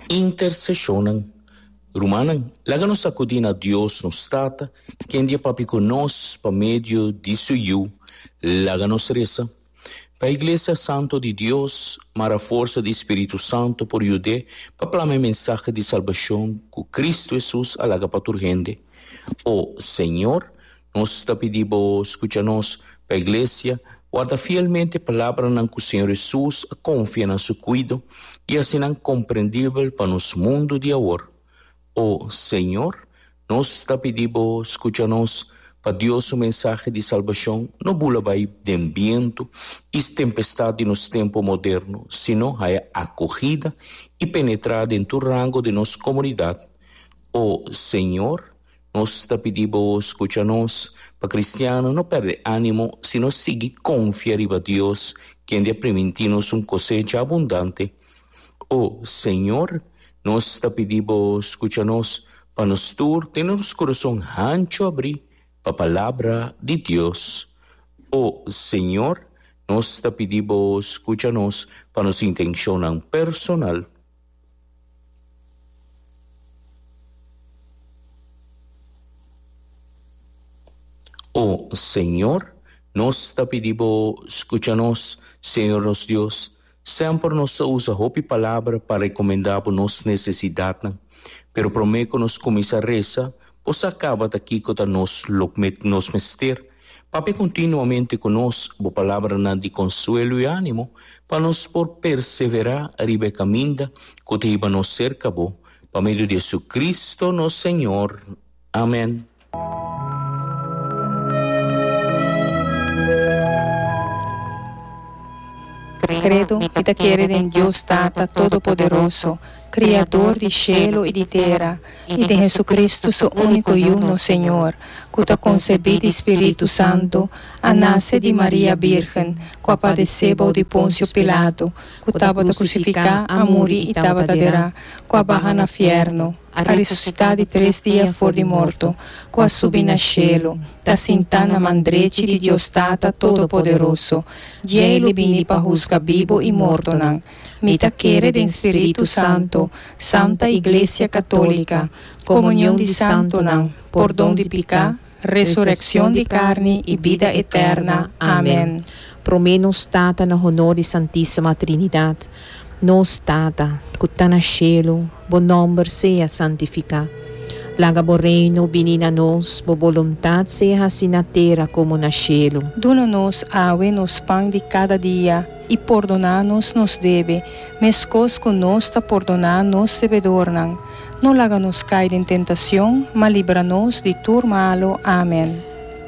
intercessionen. Rumanan, lagano sacudina a Dios nos tata, quem dia papi conosco pa medio de suyu, laganos reza. Pa Igreja Santo de Deus, mara força do Espírito Santo por Jude, pa proclamar mensagem de salvação que Cristo Jesus alaga para tua gente. O Senhor, nós te pedimos, escucha-nos, pa Igreja, guarda fielmente a palavra que o Senhor Jesus confia na seu cuido e assim é compreendível para nosso mundo de agora. O Senhor, nós te pedimos, escucha-nos, para Deus o mensagem de salvação não bula vai de ambiente e tempestade nos tempos modernos, sino é acolhida e penetrada em todo rango de nossa comunidade. O Senhor, nós te pedimos, escucha-nos, para cristiano não perde ânimo, sino siga confiar em Deus, quem de permitir-nos cosecha abundante. O Senhor, nós te pedimos, escucha-nos, para nos ter nosso coração ancho abrir para a palavra de Deus. O Senhor, nós te pedimos, escucha-nos, para nos intencionar personal. O Senhor, nós te pedimos, escucha-nos, Senhor nosso Deus, sempre nos usa a palavra para recomendar nossas necessidades, pero promete que nos começa a rezar, pois acaba daqui com nos mester, papi continuamente conosco a palavra de consuelo e ânimo, para nos por perseverar arriba a caminho que te iba nos cerca, para meio de Jesus Cristo, nosso Senhor. Amém. Credo que crede em Deus Tata Todo-Poderoso, Criador de cielo e de terra, e de Jesucristo, seu único e uno Senhor, que te concebido Espírito Santo, a nasce de Maria Virgem, que padeceu de Pôncio Pilato, que estava a crucificar, a morir e estava a derrar, que a barra na fierno, a ressuscitar de 3 dias fora de morto, que a subir na cielo, ta sentar na mandrete de Deus Tata Todo-Poderoso, de ele vini para juzgar vivo e morto não. Mita quere de Espírito Santo, Santa Igreja Católica, comunhão de santo não, perdão de pecado, ressurreição de carne e vida eterna. Amém. Promenos Tata na honor de Santíssima Trinidade, nos Tata, que está no cielo, bom nome seja santificado. Laga bo reino, vinina nos, bo voluntad seja assim na terra como na cielo. Dona-nos awe nos pão de cada dia, e perdona-nos nos deve, mescos conosco perdonar-nos devedornan. Não laga-nos cair em tentação, mas livra-nos de tudo malo. Amém.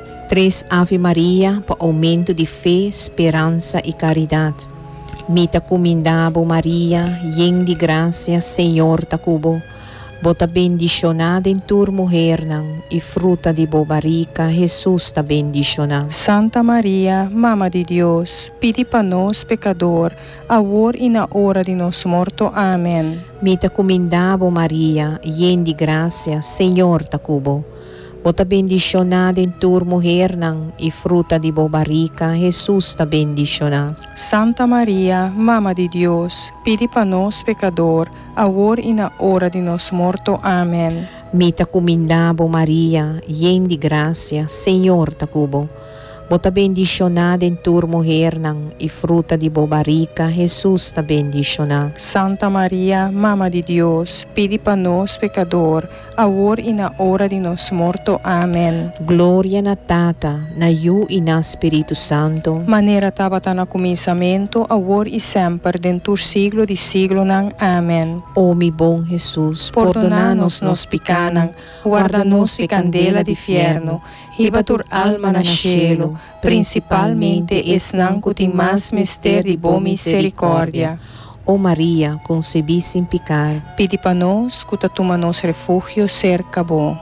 3 Ave Maria, para aumento de fé, esperança e caridade. Mita comendabo Maria, llena de graça, Senhor ta cubo. Bota bendicionada em tua mulher, e fruta de bo barriga, Jesus ta bendicionado. Santa Maria, Mama de Deus, pedi para nós, pecador, agora e na hora de nosso morto. Amém. Mita comendabo Maria, llena de graça, Senhor ta cubo. Bota bendicionada em tua mulher, e fruta de bo barriga, Jesus ta bendicionado. Santa Maria, Mama de Deus, pedi para nós, pecador, agora e na hora de nosso morto. Amém. Mita comendabo Maria, llena de graça, Senhor ta cubo. Bota bendicionada em tua mulher, e fruta de bo barriga, Jesus ta bendicionado. Santa Maria, Mama de Deus, pedi para nós, pecador, agora e na hora de nosso morto. Amém. Glória na Tata, na Yu e na Espírito Santo. Maneira estava no começamento, agora e sempre, dentro do siglo de siglo. Amém. Ó mi bom Jesus, perdona-nos nos pecados, guarda-nos de candela de fierno, riba tur alma na cielo, principalmente es nanco de mais mister de boa misericórdia. Ó Maria, concebi sem pecar, pedi para nós, que toma nos refúgio cerca bom.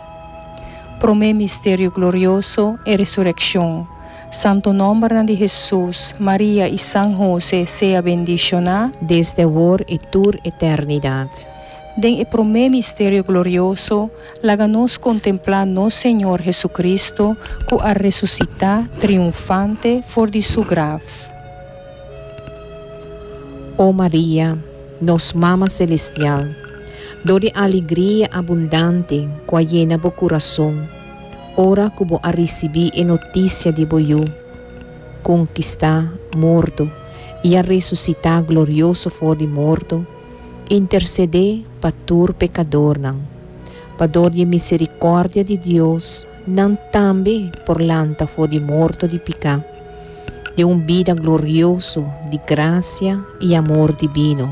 Promé mistério glorioso e ressurreição. Santo nome de Jesus, Maria e San José seja bendicionado desde agora e por eternidade. Den e promé mistério glorioso, laga-nos contemplar nosso Senhor Jesucristo, que a ressuscitar triunfante for de su grave. Ó Maria, nos mama celestial, Dore alegria abundante, qua llena bo coração. Ora que bo a receber a notícia de boiú, conquistar morto e a ressuscitar glorioso for de morto, interceder para tur pecador não. Para dor de misericórdia de Deus, não também por lanta for de morto de picar, de vida glorioso de graça e amor divino.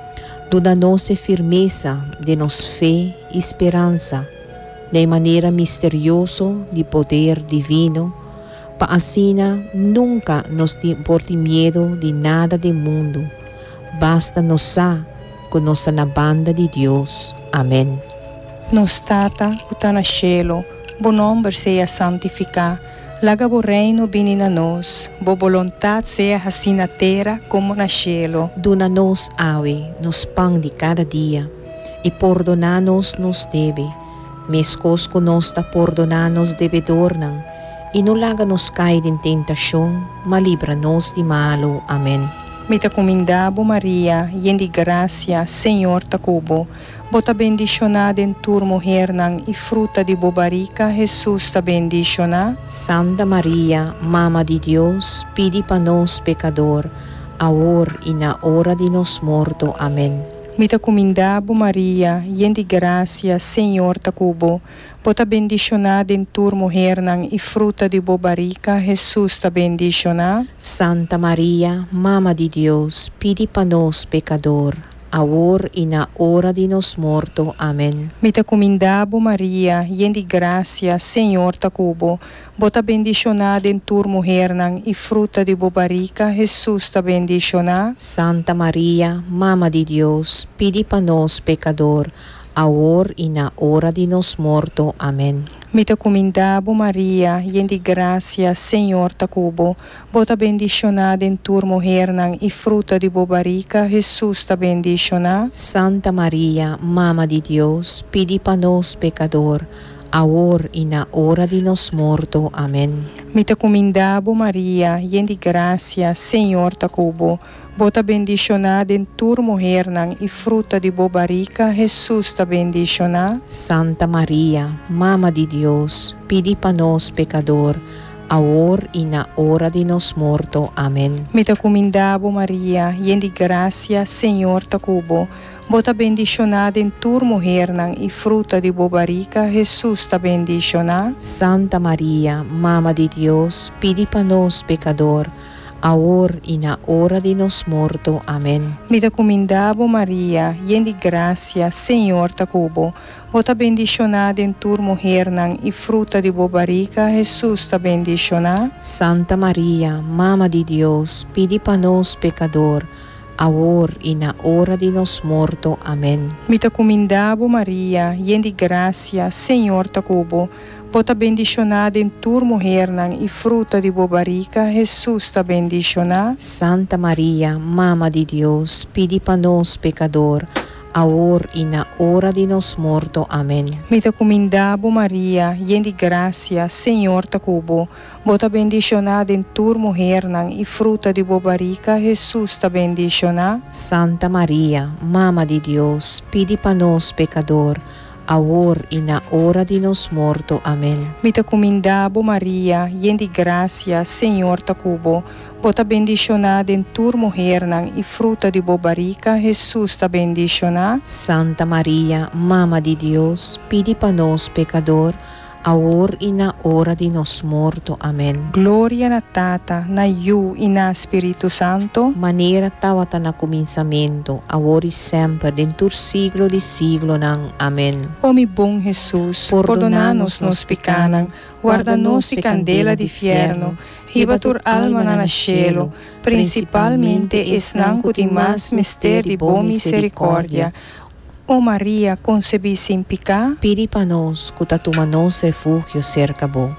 Toda nossa firmeza de nos fé e esperança, de maneira misteriosa de poder divino, para assim nunca nos por medo de nada do mundo. Basta nos com nossa na banda de Deus. Amém. Nos Tata, que está no cielo, bo nome seja santificado. Laga bo reino vini na nós, bo vontade seja assim na terra como na cielo. Dona nos ave, nos pão de cada dia, e perdona-nos nos deve, mescos conosco perdona-nos devedor não, e não laga nos cair em tentação, mas livra-nos de malo. Amém. Mita comendabo Maria, yen de gracia, Senhor ta cubo. Bota bendicionada em tur mulher nang e fruta de bobarica, Jesus ta bendiciona. Santa Maria, Mama de Deus, pedi para nós pecador, agora e na hora de nos morto. Amém. Mita comendabo Maria, yen de gracia, Senhor ta cubo. Bota bendicionada em tur mulher nang e fruta de bobarica, Jesus ta bendiciona. Santa Maria, Mama de Deus, pedi para nós pecador, agora e na hora de nos morto. Amém. Mita comendabo Maria, yen de gracia, Senhor ta cubo. Bota bendicionada em tur mulher nang e fruta de bobarica, Jesus ta bendiciona. Santa Maria, Mama de Deus, pedi para nós pecador, agora e na hora de nos morto. Amém. Mita comendabo Maria, yen de gracia, Senhor ta cubo. Bota bendicionada em tur mulher nang e fruta de bobarica, Jesus ta bendiciona. Santa Maria, Mama de Deus, pedi para nós pecador, agora e na hora de nos morto. Amém. Mita comendabo Maria, yen de gracia, Senhor ta cubo. Bota bendicionada em tur mulher nang e fruta de bobarica, Jesus ta bendiciona. Santa Maria, Mama de Deus, pedi para nós pecador, agora e na hora de nos morto. Amém. Mita comendabo Maria, yen de gracia, Senhor ta cubo. Bota bendicionada em tur mulher nang e fruta de bobarica, Jesus ta bendiciona. Santa Maria, Mama de Deus, pedi para nós pecador, agora e na hora de nos morto. Amém. Mita comendabo Maria, yen de gracia, Senhor ta cubo. Bota bendicionada em tur mulher nang e fruta de bobarica, Jesus ta bendiciona. Santa Maria, Mama de Deus, pedi para nós pecador, agora e na hora de nos morto. Amém. Mita comendabo Maria, yen de gracia, Senhor ta cubo. Bota bendicionada em tur mulher nang e fruta de bobarica, Jesus ta bendiciona. Santa Maria, Mama de Deus, pedi para nós pecador, agora e na hora de nos morto. Amém. Mita comendabo Maria, yen de gracia, Senhor ta cubo. Bota bendicionada em tur mulher nang e fruta de bobarica, Jesus ta bendiciona. Santa Maria, Mama de Deus, pedi para nós pecador, agora e na hora de nos morto. Amém. Mita comendabo Maria, yen de gracia, Senhor ta cubo. Bota bendicionada em tur mulher nang e fruta de bobarica, Jesus ta bendiciona. Santa Maria, Mama de Deus, pedi para nós pecador, agora e na hora de nos morto. Amém. Glória na Tata, na Iu e na Espírito Santo. Maneira tawata na começamento, agora e sempre, dentro siglo de siglo nang. Amém. Ó mi bom Jesus, perdona-nos nos pecanan, guarda-nos de candela de fierno, riba tur alma na cielo, principalmente esnanco de mais mistério de boa misericórdia. Ó Maria, concebi sem pecado, Pedi para nós, que tatuma nos refúgio cerca bo.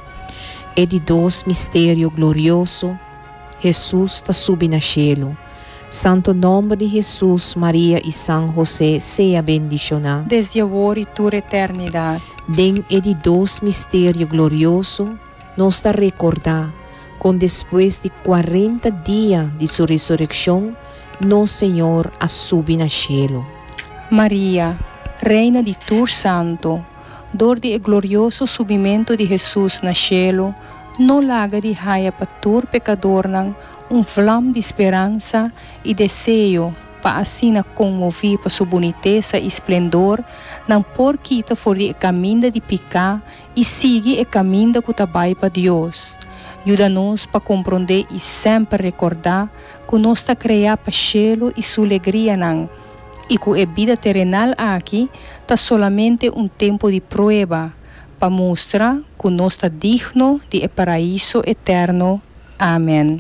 E de dois mistério glorioso, Jesus ta subi na cielo. Santo nome de Jesus, Maria e São José, seja bendicionado. desde agora e tur eternidade. Den e de dois mistério glorioso, nos ta recordar, com depois de 40 dias de sua ressurreição, nosso Senhor a subi na cielo. Maria, reina di Tur Santo, dor di glorioso subimento di Jesus na cielo, non laga di haia pa tur pecador nang flam di speranza e desejo pa assina commovi pa sua boniteza e esplendor, nang por kita for di caminda di picar e sigue e caminda que tabai pa Deus. Ajuda-nos pa compreender e sempre recordar que nós está criado pa cielo e sua alegria nang, e que a vida terrenal aqui tá solamente tempo de prueba, para mostrar que nós está digno de paraíso eterno. Amém.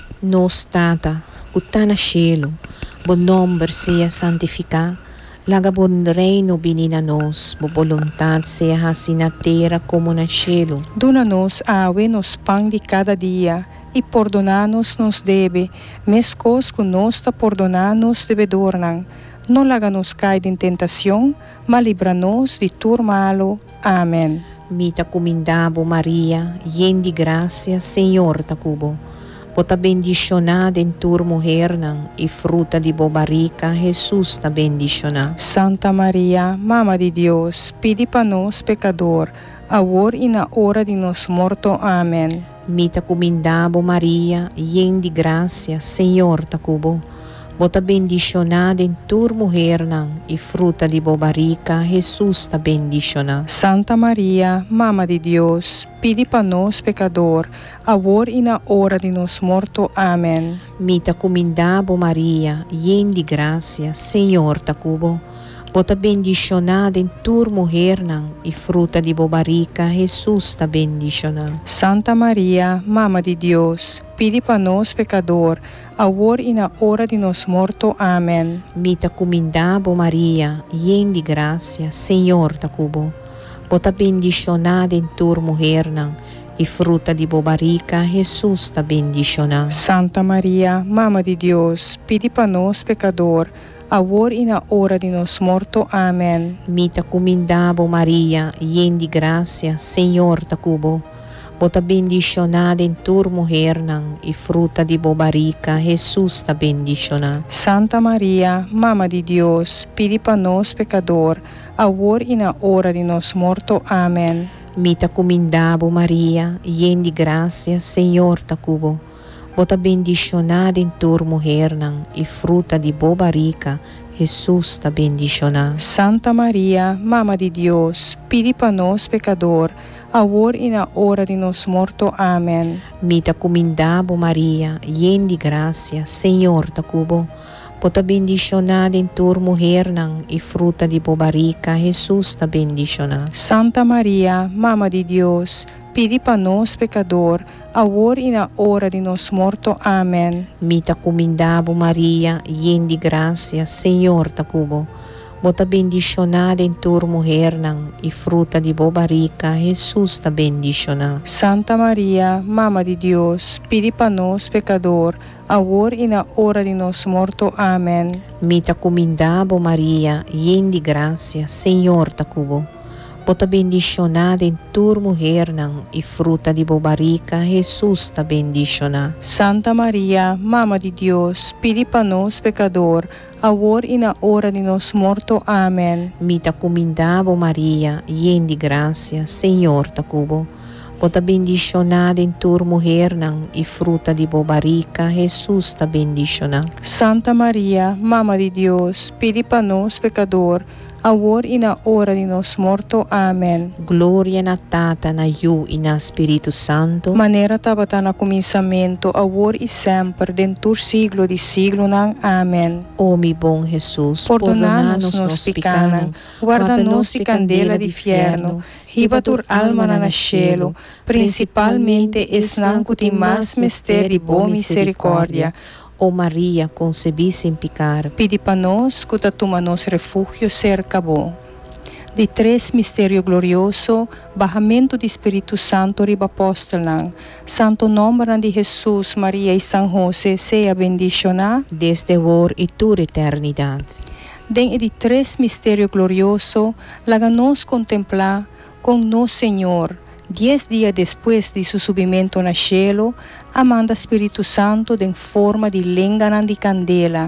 Nos Tata, que está no cielo, bom nome seja santificado, laga bom reino vinha nos, bo vontade seja assim na terra como no cielo. Dona-nos awe nos pão de cada dia, e perdona-nos nos deve, mescos que nós está perdonando-nos devedor nang. Não laga-nos cair em tentação, mas livra-nos de tudo malo. Amém. Mita comindabo Maria, yen de graça, Senhor ta cubo. Bota bendicionada em tur mulher nang, e fruta de bobarica, Jesus ta bendicionada. Santa Maria, Mama de Deus, pedi para nós pecador, agora e na hora de nos morto. Amém. Mita comindabo Maria, yen de graça, Senhor ta cubo. Bota bendicionada em tur mulher nang, e fruta de bobarica, Jesus ta bendicionada. Santa Maria, Mama de Deus, pedi para nós pecador, agora e na hora de nos morto. Amém. Mita comindabo Maria, yen de graça, Senhor ta cubo. Bota bendicionada em tur mulher nang, e fruta de bobarica, Jesus ta bendicionada. Santa Maria, Mama de Deus, pedi para nós pecador, agora e na hora de nos morto. Amém. Mita comindabo Maria, yen de graça, Senhor ta cubo. Bota bendicionada em tur mulher nang, e fruta de bobarica, Jesus ta bendicionada. Santa Maria, Mama de Deus, pedi para nós pecador, agora e na hora de nos morto. Amém. Mita comindabo Maria, yen de graça, Senhor ta cubo. Bota bendicionada em tur mulher nang, e fruta de bobarica, Jesus ta bendicionada. Santa Maria, Mama de Deus, pedi para nós pecador, agora e na hora de nos morto. Amém. Mita comindabo Maria, yen de graça, Senhor ta cubo. Bota bendicionada em tur mulher nang, e fruta de bobarica, Jesus ta bendicionada. Santa Maria, Mama de Deus, pedi para nós pecador, agora e na hora de nos morto. Amém. Mita comindabo Maria, yen de graça, Senhor ta cubo. Bota bendicionada em tur mulher nang, e fruta de bobarica, Jesus ta bendicionada. Santa Maria, Mama de Deus, pedi para nós pecador, agora e na hora de nos morto. Amém. Mita comindabo Maria, yen de graça, Senhor ta cubo. Bota bendicionada em tur mulher nang, e fruta de bobarica, Jesus ta bendicionada. Santa Maria, Mama de Deus, pedi para nós pecador, agora e na hora de nos morto. Amém. Mita comindabo Maria, yen de graça, Senhor ta cubo. Bota bendicionada em tur mulher nang, e fruta de bobarica, Jesus ta bendicionada. Santa Maria, Mama de Deus, pedi para nós pecador, agora e na hora de nos morto. Amém. Mita comindabo Maria, yen de graça, Senhor ta cubo. Bota bendicionada em tur mulher nang, e fruta de bobarica, Jesus ta bendicionada. Santa Maria, Mama de Deus, pedi para nós pecador, agora e na hora de nos morto. Amém. Glória na Tata, na Yu e na Espírito Santo. Maneira tabata na começamento, agora e sempre, dentro siglo de siglo nang. Amém. Ó mi bom Jesus, perdona-nos nos pecados, guarda-nos de candela de inferno, riba tur alma na cielo, principalmente esnanco de mais mistério de boa misericórdia. Ó Maria, concebi sem pecar, pedi para nós que toma nos refúgio cerca bom. De três mistério glorioso, barramento do Espírito Santo riba apóstolo, santo nome de Jesus, Maria e São José, seja bendicionado desde agora e toda eternidade. Den de três mistério glorioso, laga nos contemplar com nosso Senhor. 10 dias depois de seu subimento no cielo, amanda Espírito Santo em forma de lenga de candela,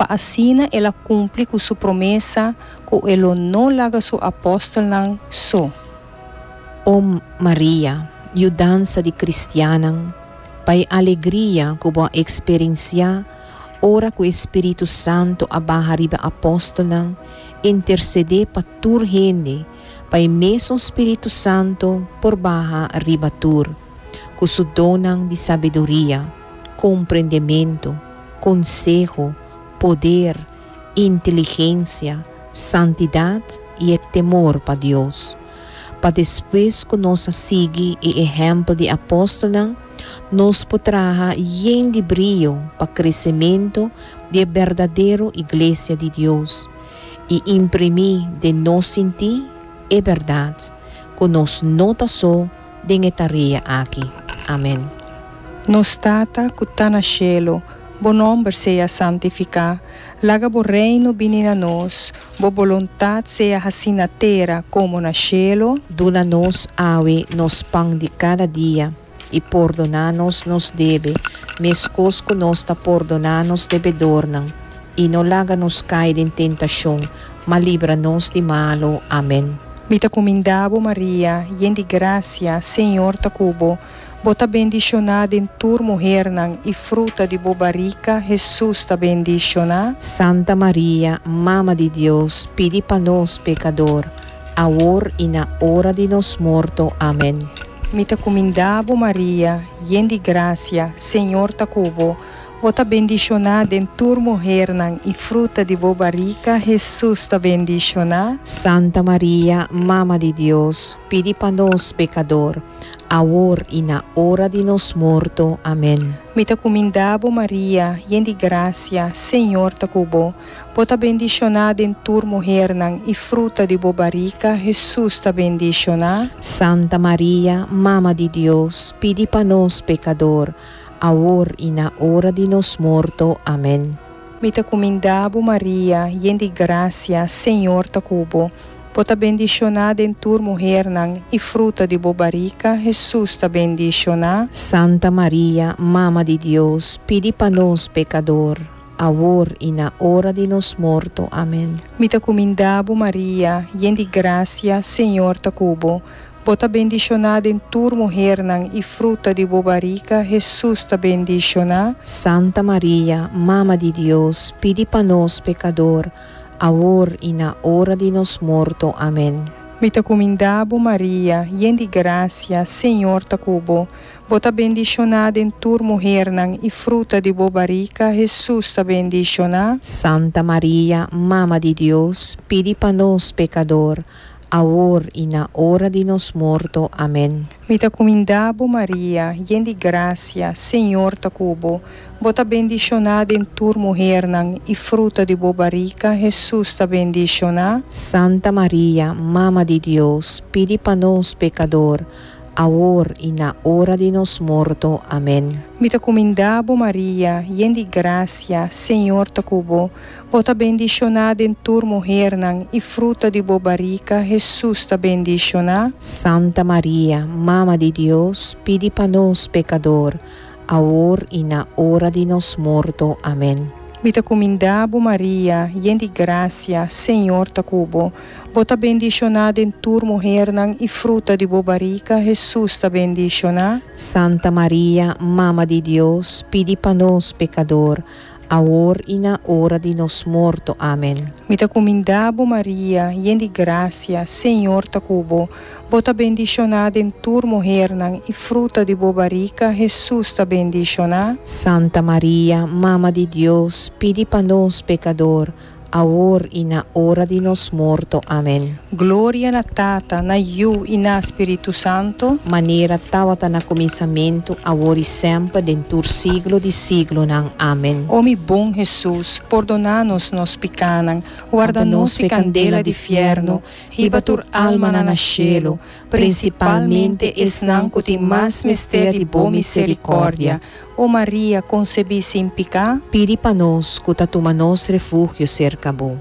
pa assina ela cumpre com sua promessa que ela não larga seu apóstolo não só. Om Maria, ajudança de cristiana, pai alegria que vou experienciar, ora que o Espírito Santo abarra riba apóstolo, interceder para tur gente, pai mesmo Espírito Santo por barra riba tur, que su donam de sabedoria, compreendimento, consejo, poder, inteligência, santidade e temor para Deus. Para depois que nós seguir o exemplo de apóstolo, nós poderá ir de brilho para o crescimento da verdadeira igreja de Deus e imprimir de nós sentir a verdade que nós não só de tarefa aqui. Amém. Nos tata que está no cielo, bom nome seja santificado, laga bo reino vinha a nós, bo vontade seja assim na terra como no cielo. Duna-nos awe nos pão de cada dia e perdona-nos nos deve, mescos que nós ta perdona-nos devedornam, e não laga-nos cair em tentação, mas livra-nos de malo. Amém. Mita comendabo Maria, yen de gracia, Senhor ta cubo, bota bendicionada em tur mulher e fruta de bobarica, Jesus ta bendicionada. Santa Maria, Mama de Deus, pedi para nós pecador, agora e na hora de nos morto. Amém. Mita comendabo Maria, yen de gracia, Senhor ta cubo, bota bendicionada em tur mulher e fruta de bobarica, Jesus ta bendicionada. Santa Maria, Mama de Deus, pedi para nós pecador, agora e na hora de nos morto. Amém. Mita comendabo Maria, yen de gracia, Senhor ta cubo, bota bendicionada em tur mulher e fruta de bobarica, Jesus ta bendicionada. Santa Maria, Mama de Deus, pedi para nós pecador, agora e na hora de nos morto. Amém. Mita comendabo Maria, yen de gracia, Senhor ta cubo, bota bendicionada em tur mulher e fruta de bobarica, Jesus ta bendicionada. Santa Maria, Mama de Deus, pedi para nós pecador, agora e na hora de nos morto. Amém. Mita comendabo Maria, yen de gracia, Senhor ta cubo, bota bendicionada em tur mulher e fruta de bobarica, Jesus ta bendicionada. Santa Maria, Mama de Deus, pedi para nós pecador, agora e na hora de nos morto. Amém. Mita comendabo Maria, yen de gracia, Senhor ta cubo, bota bendicionada em tur mulher e fruta de bobarica, Jesus ta bendicionada. Santa Maria, Mama de Deus, pedi para nós pecador, agora e na hora de nos morto. Amém. Mita comendabo Maria, yen de gracia, Senhor ta cubo, bota bendicionada em tur mulher e fruta de bobarica, Jesus ta bendicionada. Santa Maria, Mama de Deus, pedi para nós pecador, agora e na hora de nos morto. Amém. Mita comendabo Maria, yen de gracia, Senhor ta cubo, bota bendicionada em tur mulher e fruta de bobarica, Jesus ta bendicionada. Santa Maria, Mama de Deus, pedi para nós pecador, agora e na hora de nos morto. Amém. Mita comendabo Maria, yen de gracia, Senhor ta cubo, bota bendicionada em tur mulher e fruta de bobarica, Jesus ta bendicionada. Santa Maria, Mama de Deus, pedi para nós pecador, agora e na hora de nos morto. Amém. Mita comendabo Maria, yen de gracia, Senhor ta cubo, bota bendicionada em tur mulher e fruta de bobarica, Jesus ta bendicionada. Santa Maria, Mama de Deus, pedi para nós pecador, agora e na hora de nos morto. Amém. Glória na Tata, na Iu e na Espírito Santo, maneira tawata na começamento, agora e sempre, dentro siglo de siglo. Amém. Ó mi bom Jesus, perdona-nos nos pecanan, guarda-nos de candela de fierno, riba tur alma na cielo, principalmente esnanco de mais mistério de boa misericórdia. Ó Maria, concebi sem pecar, pedi para nós, que toma nos refúgio cerca bom.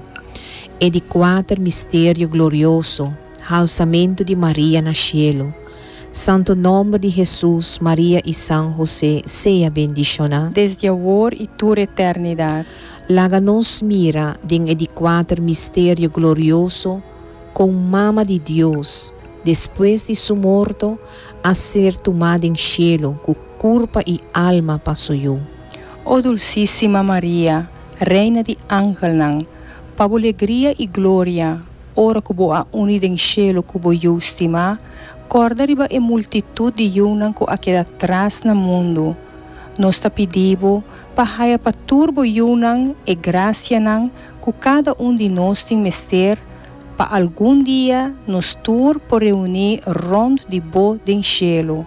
E de quatro mistério glorioso, alçamento de Maria na cielo. Santo nome de Jesus, Maria e São José, seja bendicionado. desde agora e toda eternidade. Laga-nos mira din e di quatro mistério glorioso com mama de Deus, depois de su morto, a ser tomada em cielo, com corpo e alma passuiu. Ó Dulcíssima Maria, Reina de Angelnang, pavo alegria e glória, ora cubo a unida em cielo cubo justima, corda riba e multitud de yunan ko aqueda atrás na mundo. Nós ta pedibo, pahaya pa turbo yunan e gracia nang, ku cada de nós tem mester, pa algum dia nos tur por reunir rond de bo den cielo.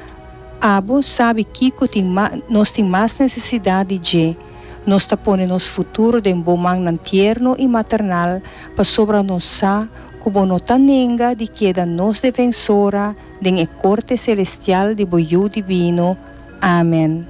Abo sabe que nós tem mais necessidade de, nós ta pone nos futuro den bo man tierno e maternal, pa sobra nossa, como nota nenga de queda nos defensora den e corte celestial de boiu divino. Amém.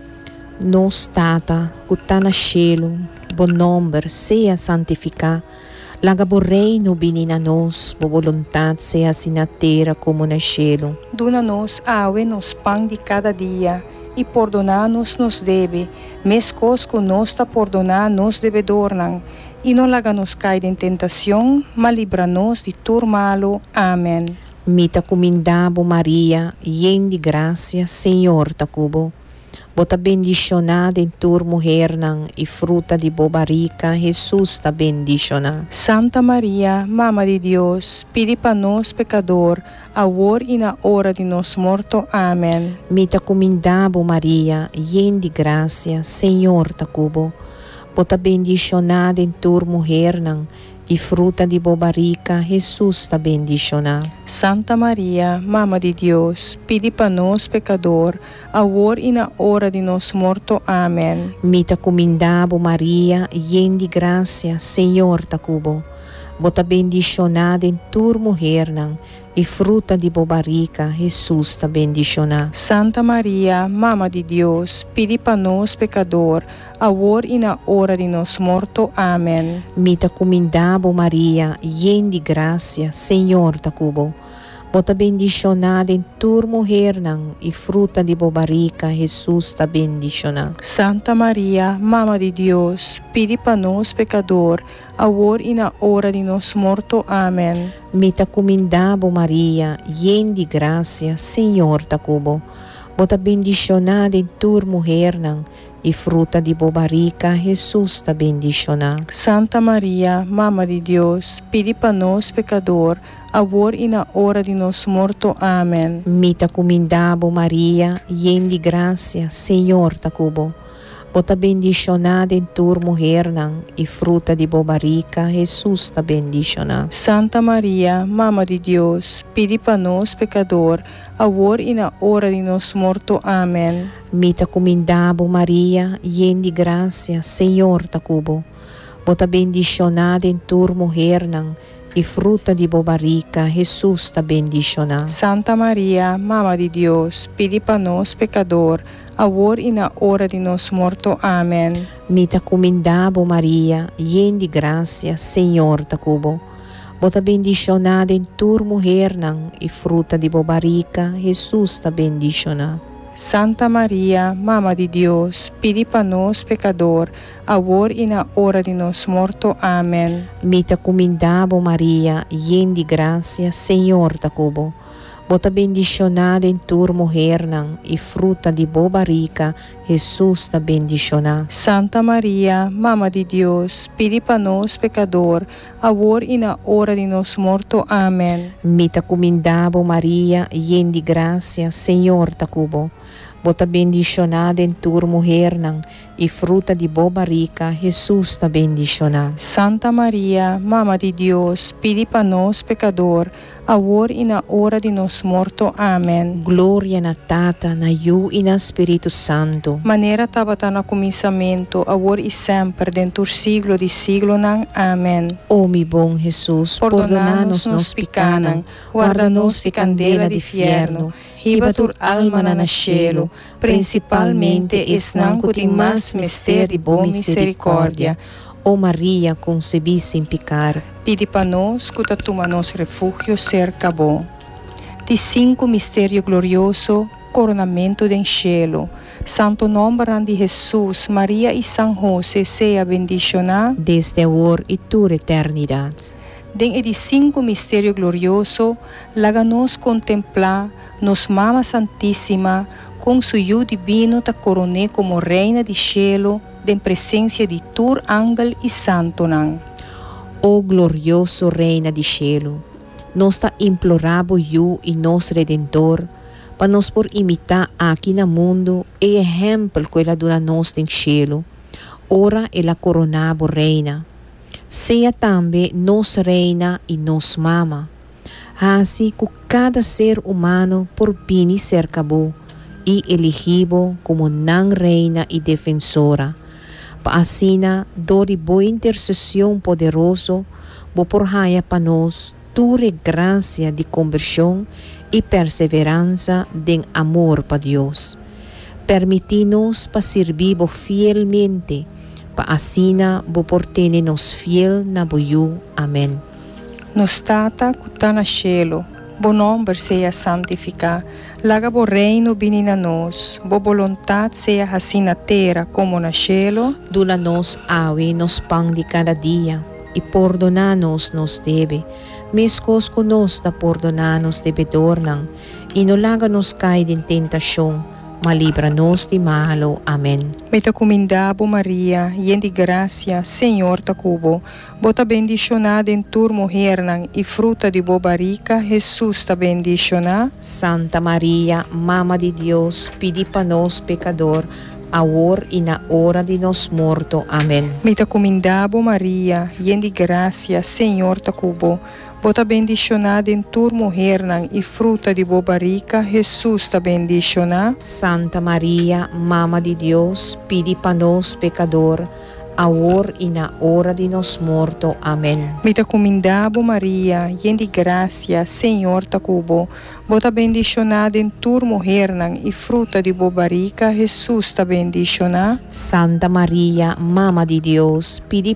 Nos Tata, que está na cielo, bom nome seja santificado. Laga bo reino binina nos, bo vontade seja assim na terra como na cielo. Duna-nos awe nos pão de cada dia, e perdona-nos nos deve, mescos que nos ta perdonar nos devedornan, e não laga-nos cair em tentação, mas livra-nos de tudo malo. Amém. Mita comindabo Maria, yen de graça, Senhor ta cubo. Bota bendicionada em tua mulher nang, e fruta de bobarica, Jesus ta bendicionada. Santa Maria, Mama de Deus, pedi para nós pecador, agora e na hora de nosso morto. Amém. Mita comindabo Maria, yen de graça, Senhor ta cubo. Bota bendicionada em tua mulher nang, e fruta de bobarica, Jesus ta bendicionada. Santa Maria, Mama de Deus, pedi para nós pecador, agora e na hora de nosso morto. Amém. Mita comindabo Maria, yen de graça, Senhor ta cubo. Bota bendicionada em tua mulher nang, e fruta de bobarica, Jesus ta bendicionada. Santa Maria, Mama de Deus, pedi para nós pecador, agora e na hora de nosso morto. Amém. Mita comindabo Maria, yen de graça, Senhor ta cubo. Bota bendicionada em tua mulher nang, e fruta de bobarica, Jesus ta bendicionada. Santa Maria, Mama de Deus, pedi para nós pecador, agora e na hora de nosso morto. Amém. Mita comindabo Maria, yen de graça, Senhor ta cubo. Bota bendicionada em tua mulher nang, e fruta de bobarica, Jesus ta bendicionada. Santa Maria, Mama de Deus, pedi para nós pecador, agora e na hora de nosso morto. Amém. Mita comindabo Maria, yen de graça, Senhor ta cubo. Bota bendicionada em tua mulher nang, e fruta de bobarica, Jesus ta bendicionada. Santa Maria, Mama de Deus, pedi para nós pecador, agora e na hora de nosso morto. Amém. Mita comindabo Maria, yen de graça, Senhor ta cubo. Bota bendicionada em tua mulher nang, e fruta de bobarica, Jesus ta bendicionada. Santa Maria, Mama de Deus, pedi para nós pecador, agora e na hora de nosso morto. Amém. Mita comindabo Maria, yen de graça, Senhor ta cubo. Bota bendicionada em tua mulher nang, e fruta de bobarica, Jesus ta bendicionada. Santa Maria, Mama de Deus, pedi para nós pecador, agora e na hora de nosso morto. Amém. Mita comindabo Maria, yen de graça, Senhor ta cubo. Bota bendicionada em tua mulher nang, e fruta de bobarica, Jesus ta bendicionada. Santa Maria, Mama de Deus, pedi para nós pecador, agora e na hora de nosso morto. Amém. Mita comindabo Maria, yen de graça, Senhor ta cubo. Bota bendicionada em tua mulher nang, e fruta de bobarica, Jesus ta bendicionada. Santa Maria, Mama de Deus, pedi para nós pecador, agora e na hora de nosso morto. Amém. Glória na Tata, na Iu e na Espírito Santo. Maneira tabata na começamento, agora e sempre, dentro do siglo de siglo. Amém. Ó mi bom Jesus, perdona-nos nos pecados, guarda-nos de candela de fierno, riba tur alma na cielo, principalmente esnanco de mais mister de boa misericórdia. Ó Maria, concebida sem pecar, pedi para nós, que toma nosso refúgio cerca bom. De 5 mistério glorioso, coronamento del cielo. Santo nombre de Jesús, María y San José sea bendicionada desde ahora y toda eternidad. Den el 5 misterio glorioso, láganos contemplar nos Mama Santísima, con su yu divino ta coroné como reina de cielo, en presencia de tur ángel y santo nan. Oh glorioso reina de cielo, nos ta implorabo yu y nos redentor, para nos por imitar aqui no mundo e exemplo que ela dona nos tem cielo. Ora ela coronabo reina. Seja também nos reina e nos mama. Assim que cada ser humano por bem cercabo e elegibo como nan reina e defensora. Para assim, do de boa intercessão poderoso, bo por raia para nós, tua graça de conversão e perseverança de amor para Deus. Permite-nos para servir fielmente, para assim bo por ter-nos fiel na boiú. Amém. Nos tata que está no cielo, bo nome seja santificado, laga bo reino vini na nós, bo vontade seja assim na terra como no cielo. Dula-nos awe nos pão de cada dia, e perdona-nos nos debe, mescos conosco da perdonar-nos devedor não, e não laga-nos cair em tentação, mas livra-nos de malo. Amém. Me te comendabo Maria, llena de gracia, Senhor ta cubo, bota bendicionada em tur mujer nan, e fruta de bo barriga, Jesus ta bendicionada. Santa Maria, Mama de Deus, pedi para nós pecador, agora e na hora de nos morto. Amém. Me te comendabo Maria, llena de gracia, Senhor ta cubo, bota bendicionada em tur mujer nan, e fruta de bo barriga, Jesus ta bendicionada. Santa Maria, Mama de Deus, pedi para nós pecador, agora e na hora de nos morto. Amém. Me te comendabo Maria, llena de gracia, Senhor ta cubo, bota bendicionada em tur mujer nan, e fruta de bo barriga, Jesus ta bendicionada. Santa Maria, Mama de Deus, pedi